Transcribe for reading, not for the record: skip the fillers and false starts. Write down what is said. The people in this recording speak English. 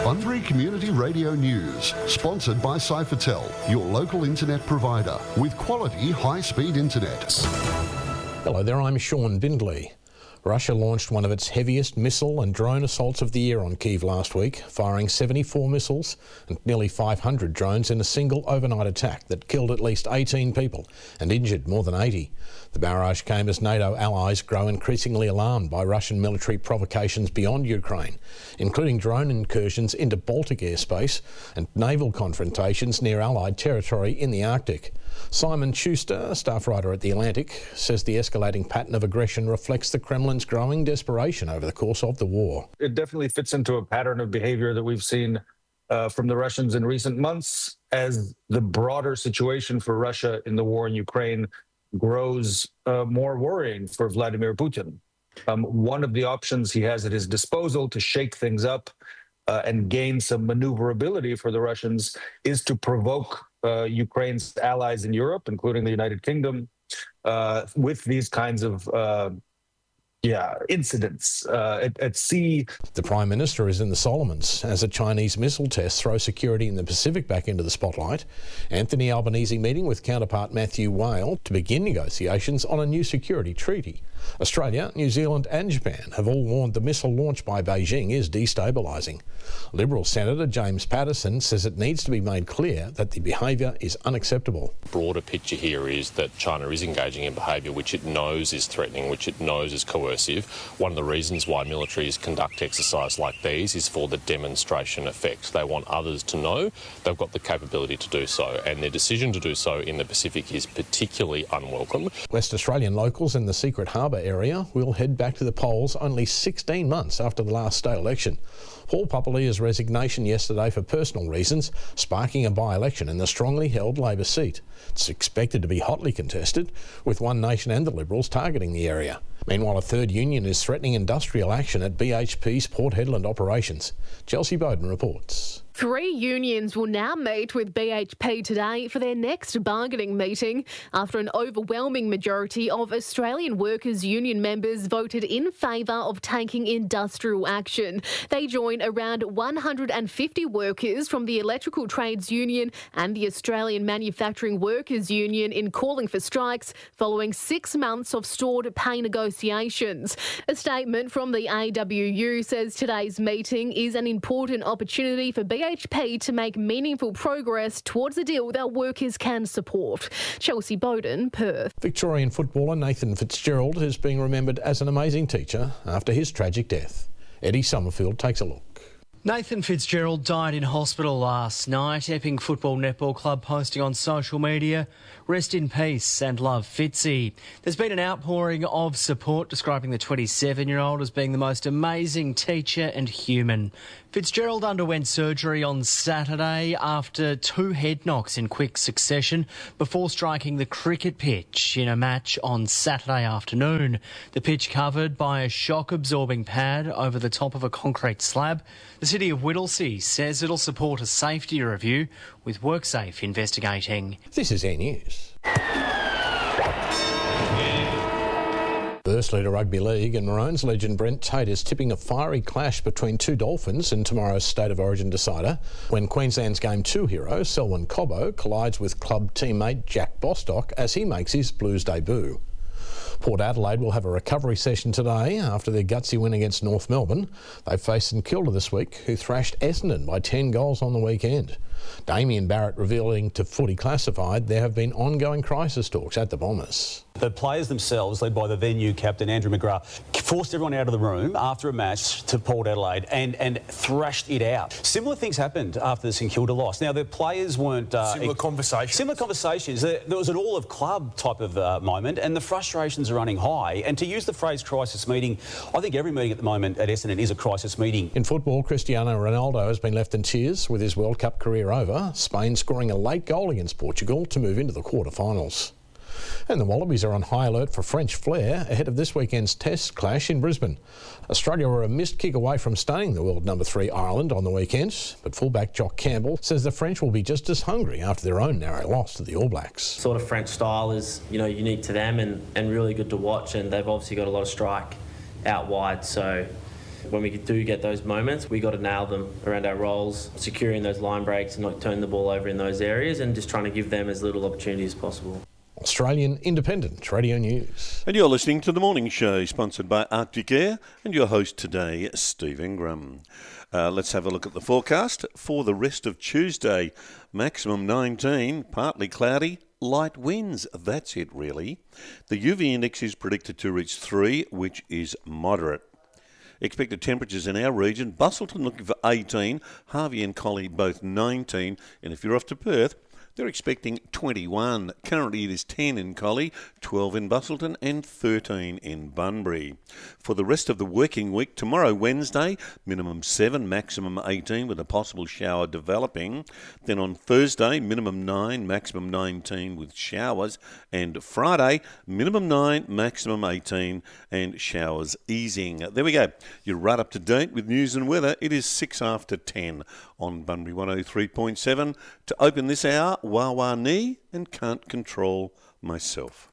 On 3 Community Radio News, sponsored by Cyphertel, your local internet provider with quality high-speed internet. Hello there, I'm Sean Bindley. Russia launched one of its heaviest missile and drone assaults of the year on Kyiv last week, firing 74 missiles and nearly 500 drones in a single overnight attack that killed at least 18 people and injured more than 80. The barrage came as NATO allies grow increasingly alarmed by Russian military provocations beyond Ukraine, including drone incursions into Baltic airspace and naval confrontations near Allied territory in the Arctic. Simon Schuster, staff writer at The Atlantic, says the escalating pattern of aggression reflects the Kremlin's growing desperation over the course of the war. It definitely fits into a pattern of behavior that we've seen from the Russians in recent months as the broader situation for Russia in the war in Ukraine grows more worrying for Vladimir Putin. One of the options he has at his disposal to shake things up and gain some maneuverability for the Russians is to provoke Ukraine's allies in Europe, including the United Kingdom, with these kinds of incidents at sea. The Prime Minister is in the Solomons as a Chinese missile test throws security in the Pacific back into the spotlight. Anthony Albanese meeting with counterpart Matthew Whale to begin negotiations on a new security treaty. Australia, New Zealand and Japan have all warned the missile launch by Beijing is destabilising. Liberal Senator James Patterson says it needs to be made clear that the behaviour is unacceptable. The broader picture here is that China is engaging in behaviour which it knows is threatening, which it knows is coercive. One of the reasons why militaries conduct exercises like these is for the demonstration effect. They want others to know they've got the capability to do so, and their decision to do so in the Pacific is particularly unwelcome. West Australian locals in the Secret Harbour area will head back to the polls only 16 months after the last state election. Paul Papalia's resignation yesterday for personal reasons, sparking a by-election in the strongly held Labor seat. It's expected to be hotly contested, with One Nation and the Liberals targeting the area. Meanwhile, a third union is threatening industrial action at BHP's Port Hedland operations. Chelsea Bowden reports. 3 unions will now meet with BHP today for their next bargaining meeting after an overwhelming majority of Australian Workers' Union members voted in favour of taking industrial action. They join around 150 workers from the Electrical Trades Union and the Australian Manufacturing Workers' Union in calling for strikes following 6 months of stored pay negotiations. A statement from the AWU says today's meeting is an important opportunity for BHP to make meaningful progress towards a deal that workers can support. Chelsea Bowden, Perth. Victorian footballer Nathan Fitzgerald is being remembered as an amazing teacher after his tragic death. Eddie Summerfield takes a look. Nathan Fitzgerald died in hospital last night. Epping Football Netball Club posting on social media, "Rest in peace and love, Fitzy." There's been an outpouring of support describing the 27-year-old as being the most amazing teacher and human. Fitzgerald underwent surgery on Saturday after 2 head knocks in quick succession before striking the cricket pitch in a match on Saturday afternoon. The pitch covered by a shock-absorbing pad over the top of a concrete slab. The City of Whittlesea says it'll support a safety review with WorkSafe investigating. This is Air News. First leader Rugby League and Maroons legend Brent Tate is tipping a fiery clash between 2 Dolphins in tomorrow's State of Origin decider when Queensland's Game 2 hero Selwyn Cobbo collides with club teammate Jack Bostock as he makes his Blues debut. Port Adelaide will have a recovery session today after their gutsy win against North Melbourne. They faced St Kilda this week, who thrashed Essendon by 10 goals on the weekend. Damien Barrett revealing to Footy Classified there have been ongoing crisis talks at the Bombers. The players themselves, led by the then new captain Andrew McGrath, forced everyone out of the room after a match to Port Adelaide and thrashed it out. Similar things happened after the St Kilda loss. Now, the players weren't... Similar conversations. There was an all-of-club type of moment, and the frustrations are running high. And to use the phrase crisis meeting, I think every meeting at the moment at Essendon is a crisis meeting. In football, Cristiano Ronaldo has been left in tears with his World Cup career over, Spain scoring a late goal against Portugal to move into the quarter-finals. And the Wallabies are on high alert for French flair ahead of this weekend's Test clash in Brisbane. Australia were a missed kick away from stunning the world number 3 Ireland on the weekend, but fullback Jock Campbell says the French will be just as hungry after their own narrow loss to the All Blacks. Sort of French style is, unique to them and really good to watch, and they've obviously got a lot of strike out wide, so when we do get those moments, we got to nail them around our roles, securing those line breaks and not turning the ball over in those areas, and just trying to give them as little opportunity as possible. Australian Independent Radio News. And you're listening to The Morning Show, sponsored by Arctic Air, and your host today, Steve Ingram. Let's have a look at the forecast for the rest of Tuesday. Maximum 19, partly cloudy, light winds. That's it, really. The UV index is predicted to reach 3, which is moderate. Expected temperatures in our region, Busselton looking for 18, Harvey and Collie both 19, and if you're off to Perth, they're expecting 21. Currently it is 10 in Collie, 12 in Busselton and 13 in Bunbury. For the rest of the working week, tomorrow Wednesday, minimum 7, maximum 18 with a possible shower developing. Then on Thursday, minimum 9, maximum 19 with showers. And Friday, minimum 9, maximum 18 and showers easing. There we go. You're right up to date with news and weather. It is 6 after 10 on Bunbury 103.7. To open this hour, Wah Wah Knee and Can't Control Myself.